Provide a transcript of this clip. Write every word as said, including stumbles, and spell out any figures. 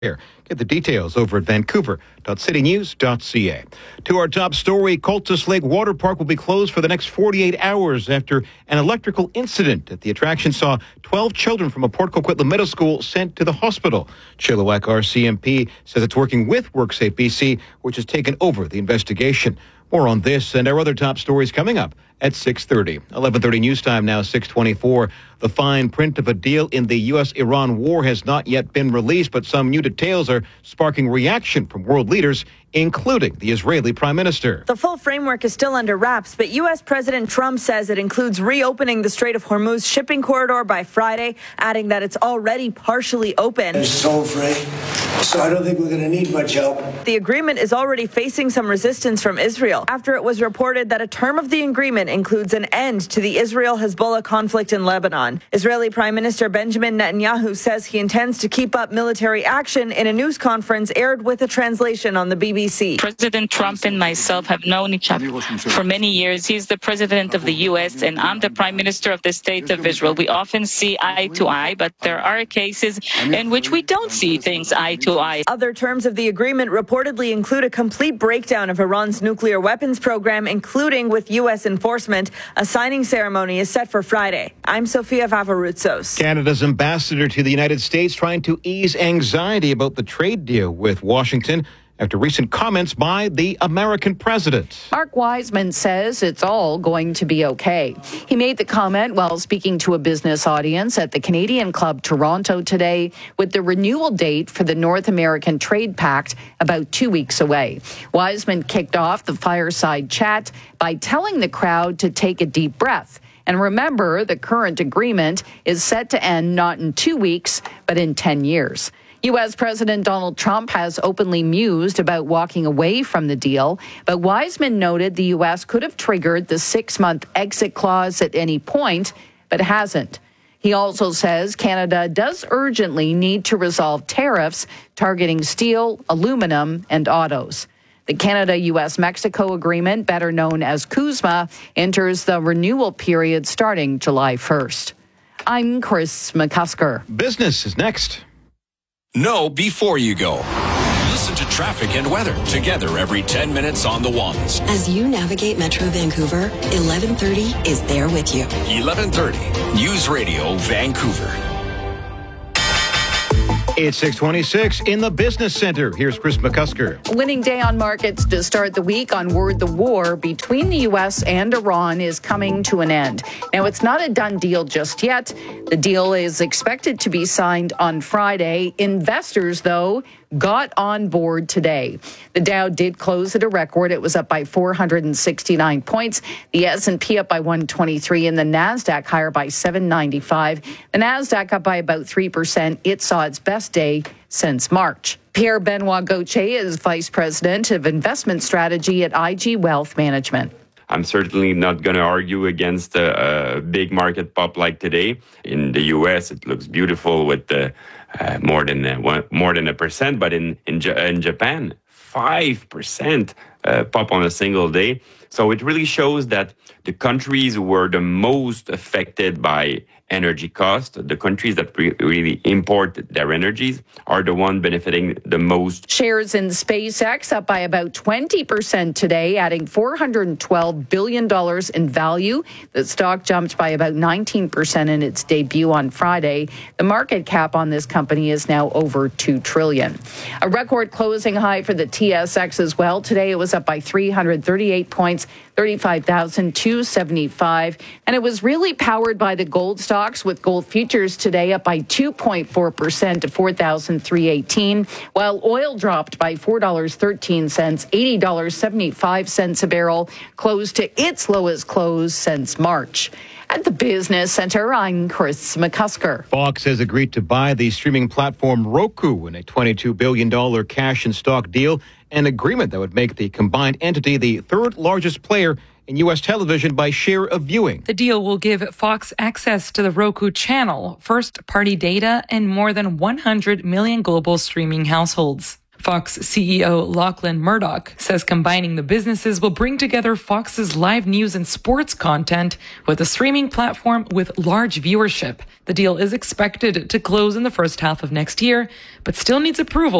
Get the details over at vancouver dot city news dot c a. To our top story, Cultus Lake Water Park will be closed for the next forty-eight hours after an electrical incident at the attraction saw twelve children from a Port Coquitlam Middle School sent to the hospital. Chilliwack R C M P says it's working with WorkSafe B C, which has taken over the investigation. More on this and our other top stories coming up at six thirty. eleven thirty news time now, six twenty-four. The fine print of a deal in the U S Iran war has not yet been released, but some new details are sparking reaction from world leaders, including the Israeli Prime Minister. The full framework is still under wraps, but U S President Trump says it includes reopening the Strait of Hormuz shipping corridor by Friday, adding that it's already partially open. It's toll free, so I don't think we're going to need much help. The agreement is already facing some resistance from Israel after it was reported that a term of the agreement includes an end to the Israel-Hezbollah conflict in Lebanon. Israeli Prime Minister Benjamin Netanyahu says he intends to keep up military action in a news conference aired with a translation on the B B C. President Trump and myself have known each other for many years. He's the president of the U S and I'm the prime minister of the state of Israel. We often see eye to eye, but there are cases in which we don't see things eye to eye. Other terms of the agreement reportedly include a complete breakdown of Iran's nuclear weapons program, including with U S enforcement. A signing ceremony is set for Friday. I'm Sophia Vavarutsos. Canada's ambassador to the United States trying to ease anxiety about the trade deal with Washington after recent comments by the American president. Mark Wiseman says it's all going to be okay. He made the comment while speaking to a business audience at the Canadian Club Toronto today, with the renewal date for the North American Trade Pact about two weeks away. Wiseman kicked off the fireside chat by telling the crowd to take a deep breath. And remember, the current agreement is set to end not in two weeks, but in ten years. U S President Donald Trump has openly mused about walking away from the deal, but Wiseman noted the U S could have triggered the six-month exit clause at any point, but hasn't. He also says Canada does urgently need to resolve tariffs targeting steel, aluminum, and autos. The Canada-U S-Mexico agreement, better known as CUSMA, enters the renewal period starting July first. I'm Chris McCusker. Business is next. Know before you go. Listen to traffic and weather together every ten minutes on the ones. As you navigate Metro Vancouver, eleven thirty is there with you. eleven thirty, News Radio Vancouver. It's six twenty-six in the Business Center. Here's Chris McCusker. A winning day on markets to start the week on word the war between the U S and Iran is coming to an end. Now, it's not a done deal just yet. The deal is expected to be signed on Friday. Investors, though, got on board today. The Dow did close at a record. It was up by four hundred sixty-nine points. The S and P up by one twenty-three and the NASDAQ higher by seven ninety-five. The NASDAQ up by about three percent. It saw its best day since March. Pierre-Benoit Gauthier is Vice President of Investment Strategy at I G Wealth Management. I'm certainly not going to argue against a, a big market pop like today. In the U S, it looks beautiful with the uh, more than a, one, more than a percent, but in in, in Japan, five percent uh, pop on a single day. So it really shows that the countries who were the most affected by energy costs, the countries that re- really import their energies, are the one benefiting the most. Shares in SpaceX up by about twenty percent today, adding four hundred twelve billion dollars in value. The stock jumped by about nineteen percent in its debut on Friday. The market cap on this company is now over two trillion dollars. A record closing high for the T S X as well. Today it was up by three hundred thirty-eight points, thirty-five thousand two hundred seventy-five. And it was really powered by the gold stocks, with gold futures today up by two point four percent to four thousand three hundred eighteen, while oil dropped by four dollars and thirteen cents, eighty dollars and seventy-five cents a barrel, closed to its lowest close since March. At the Business Center, I'm Chris McCusker. Fox has agreed to buy the streaming platform Roku in a twenty-two billion dollars cash and stock deal, an agreement that would make the combined entity the third largest player in U S television by share of viewing. The deal will give Fox access to the Roku channel, first-party data, and more than one hundred million global streaming households. Fox C E O Lachlan Murdoch says combining the businesses will bring together Fox's live news and sports content with a streaming platform with large viewership. The deal is expected to close in the first half of next year, but still needs approval